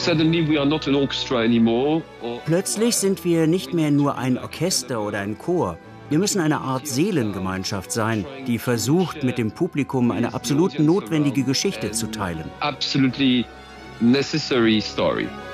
Plötzlich sind wir nicht mehr nur ein Orchester oder ein Chor. Wir müssen eine Art Seelengemeinschaft sein, die versucht, mit dem Publikum eine absolut notwendige Geschichte zu teilen. Absolutely necessary story.